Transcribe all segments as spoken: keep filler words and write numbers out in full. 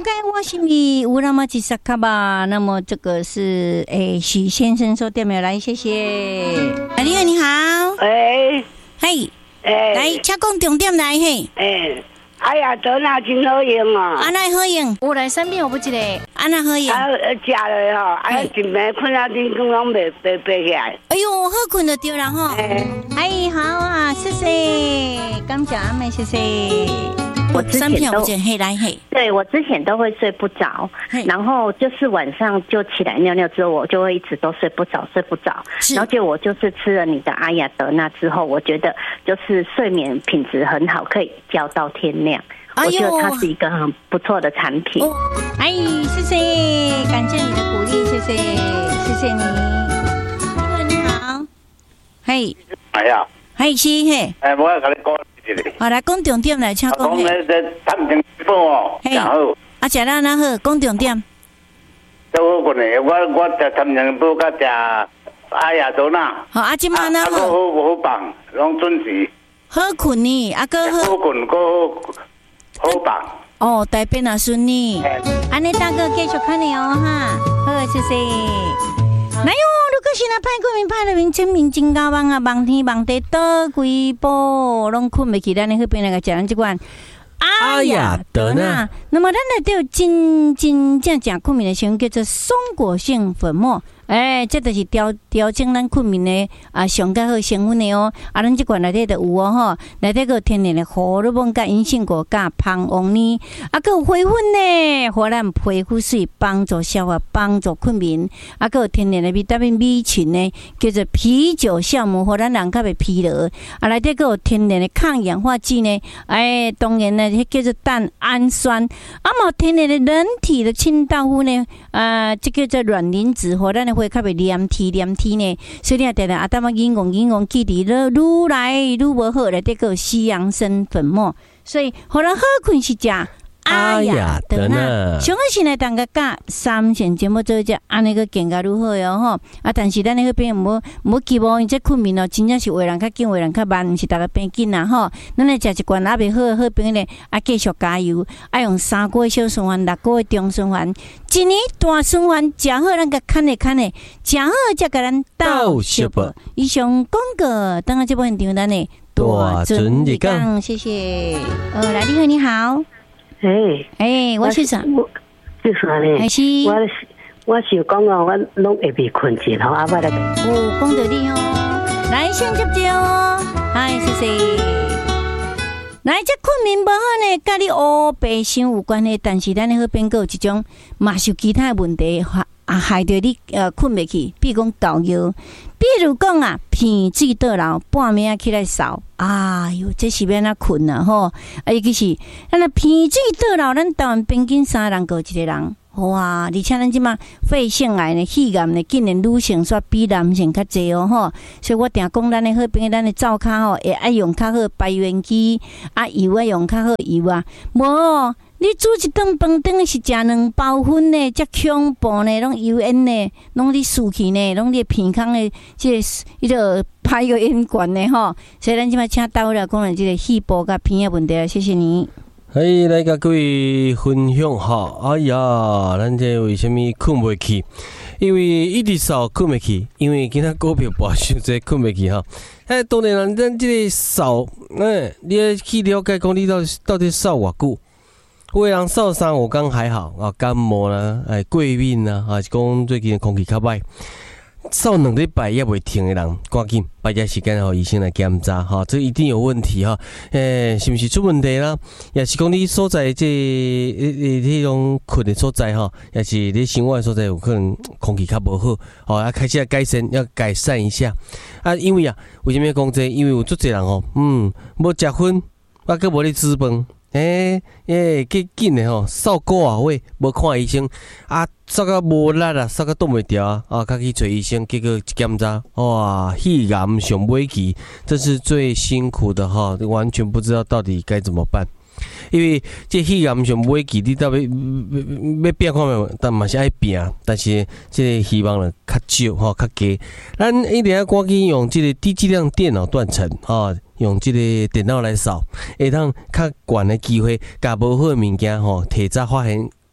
该我是你乌拉玛吉萨卡吧？那么这个是诶许先生说电话来，谢谢。哎，你好，你好， 喂， 嘿， 哎， 来，请讲重点来嘿。 哎，哎呀，得那真好用啊！ 安那好用？有来三遍我不记得。安那好用？ 啊，食了吼，啊，一暝困啊，天光拢袂袂袂起来。 哎呦，好困就对了哈。哎，好啊，谢谢，感谢阿妹，谢谢。 我之前都黑来黑， 对我之前都会睡不着，然后就是晚上就起来尿尿之后，我就会一直都睡不着，睡不着。然后就我就是吃了你的阿雅德纳之后，我觉得就是睡眠品质很好，可以觉到天亮。我觉得它是一个很不错的产品。 哦、哎，谢谢，感谢你的鼓励，谢谢，谢谢你。你好，嘿， 哎呀， 嘿是嘿， 哎，我要跟你讲。 好，来讲重点来，请讲。 讲咧，这探情饭哦，真好。 啊，食了哪好？讲重点。 都好困的，我我食探情饭，甲食阿雅多纳。 好，啊，今晚哪好？ 好好棒，拢准时。 好困呢，啊个好。 好困，个好好棒。 哦，大便也顺利。安尼大哥继续看你哦哈，好，谢谢。来哟，如果是那派过面派的名清明真高望啊，望天望地倒几步，拢困袂起，咱那边那个食咱这款阿雅德纳。那么咱来都有真真正正困眠的成分叫做松果性粉末。哎，这就是调调整咱困眠的啊上较好成分的哦。啊，咱这款内底就有哦吼，内底个天然的荷尔蒙、甲银杏果、甲芳王呢，啊，个有花粉呢，互咱皮肤水，帮助消化，帮助困眠。啊，个有天然的维他命 B 群呢，叫做啤酒酵母，互咱人较袂疲劳。啊，内底个有天然的抗氧化剂呢，哎，当然呢，叫做蛋氨酸。啊，嘛天然的人体的清道夫呢，啊，这叫做卵磷脂，互咱的会较袂黏体黏体呢，所以你啊，定定啊，当啊，引用引用，记伫了愈来愈无好来，这个西洋参粉末，所以互人好困是食阿雅德纳。上个是来当个甲三线节目做只，安尼个更加愈好哟吼。啊，但是咱那个边无无期望，因这困眠哦，真正是为人较紧，为人较慢，毋是逐个变紧啦吼。咱来食一罐啊袂好好病咧，啊继续加油，啊用三个月小循环，六个月中循环。一年大循环，食好咱个看咧看咧，食好才甲咱倒小报。以上广告，等下这部现场咱的大准日讲，谢谢。呃，来你好，你好。 哎哎，我是啥？ 就是安尼。 还是我我是讲哦，我拢会被困着吼，啊，我来。 哦，讲到你哦，来先接接哦，嗨，谢谢。来，这困眠不好呢，跟你黑白想有关系，但是咱那边有一种嘛是其他问题啊，害着你呃困袂去，比如讲高腰，比如讲啊，鼻水倒流，半暝啊起来扫，哎哟，这是要哪困啊吼？啊，尤其是咱啊鼻水倒流，咱台湾平均三人过一个人。哇！而且咱即马肺腺癌呢、肺癌呢，竟然女性煞比男性较济哦吼。所以我定讲咱的好朋友，咱的灶骹吼，会爱用较好排元机，啊油啊用较好油啊。无哦，你煮一顿饭等于是食两包粉呢，遮恐怖呢，拢油烟呢，拢你输去呢，拢你鼻孔的即个迄个排个烟管呢吼。所以咱即马请到了讲了即个肺部甲鼻的问题，谢谢你。 嘿，来甲各位分享哈！哎呀，咱这为什么困袂去？因为一直扫困袂去，因为今仔股票博伤济困袂去哈。哎，当然啦，咱这个扫，哎，你要去了解讲你到到底扫偌久？有的人扫三五天还好啊，感冒啦，哎，过敏啦，还是讲最近空气较歹。扫两礼拜也袂停的人，赶紧把这时间让医生来检查哈，这一定有问题哈。诶、欸，是不是出问题啦？也是讲你所在这诶诶迄种困的所在哈，也是你生活的所在有可能空气较无好，哦，要开始要改善，要改善一下啊。因为啊，为什么要讲这？因为有足侪人哦，嗯，无食薰，啊，佮无咧煮饭。诶、欸、诶，计紧的吼，扫个啊位，无看医生啊，扫到无力啊，扫到挡袂牢啊，啊，甲去找医生，结果一检查，哇，肺癌上尾期，这是最辛苦的哈，完全不知道到底该怎么办。因为这肺癌上尾期，你到要要变看觅，但嘛是爱变，但是这个希望呢较少吼，较低。咱一定要赶紧用这个低剂量电脑断层啊。用这个电脑来扫，会当较悬的机会，甲无好的物件吼，提早发现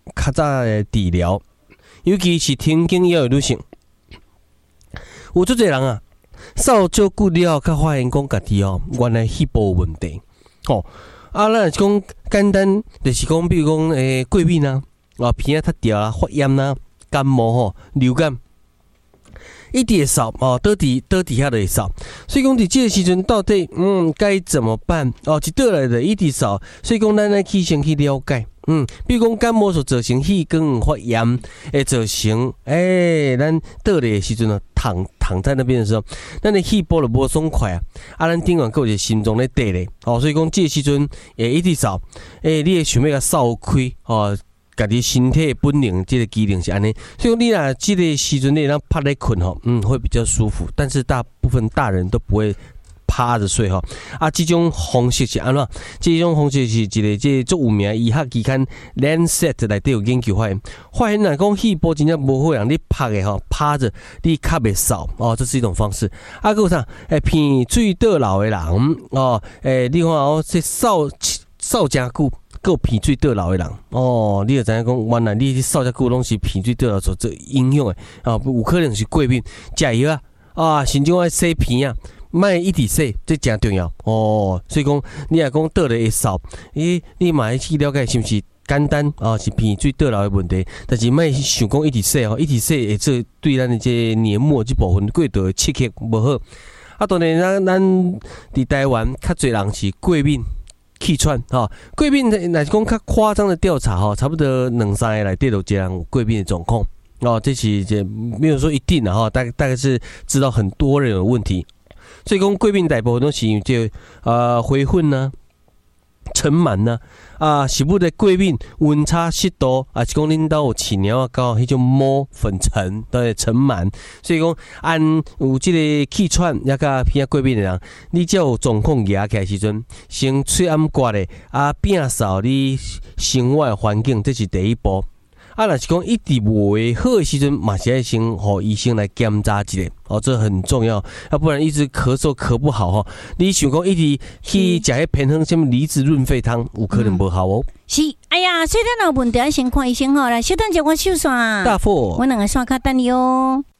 较早的治疗，尤其是停经以后的女性，有足侪人啊，扫照久了，才发现讲家己哦，原来肺部有问题。哦，啊，咱讲简单，就是讲，比如讲诶，过敏啊，啊，鼻啊塌掉啊，发炎啊，感冒吼，流感。一直会扫哦，倒伫倒伫遐就会扫，所以讲伫这个时阵到底嗯该怎么办哦？一倒来的一直扫，所以讲咱来去先去了解，嗯，比如讲感冒所造成气管发炎，会造成诶，咱倒来的时阵呢，躺躺在那边的时候，咱的气波就无爽快啊，啊，咱顶完还有一个心脏咧底咧，哦，所以讲这个时阵会一直扫，诶，你会想要甲扫开哦。家己身体本能，这个机能是安尼，所以你若这个时阵你让趴在困吼，嗯，会比较舒服。但是大部分大人都不会趴着睡吼。啊，这种方式是安怎？这种方式是一个这足有名医学期刊《Lancet》内底有研究发现，发现若讲气波真正无好人，你趴的吼，趴着你较袂扫哦，这是一种方式。啊，还有啥？诶，鼻水倒流的人哦，诶，你看哦，这扫扫真久。有鼻水倒流的人哦，你就知影讲，原来你扫遮久拢是鼻水倒流所做影响的啊，有可能是过敏，食药啊，啊，甚至爱洗鼻啊，莫一直洗，这真重要哦。所以讲，你若讲倒来会扫，诶，你嘛要去了解是毋是简单啊，是鼻水倒流的问题，但是莫想讲一直洗哦，一直洗会做对咱的这黏膜这部分过度的刺激无好。啊，当然咱咱伫台湾较侪人是过敏。气喘哈，过敏乃是讲较夸张的调查哈，差不多两三个内底都有人有过敏的状况哦，这是这没有说一定的哈，大概大概是知道很多人有问题，所以讲过敏大部分都是因为这呃灰混呢、尘螨呢啊，是不是过敏温差湿度啊，是讲恁兜有饲鸟啊狗迄种毛粉尘对尘螨，所以讲按有即个气喘也甲鼻仔过敏的人，你只有状况压起来时阵，先吹暗刮的啊，摒扫你生活环境，这是第一步。啊，若是讲一直袂好的时阵，嘛是要先互医生来检查一下，哦，这很重要，要不然一直咳嗽咳不好吼，你想讲一直去食迄平衡什么离子润肺汤，有可能无效哦。 是，哎呀，所以咱有问题先看医生吼，来，小等一下我手线， 大夫， 我两个线卡等你哦。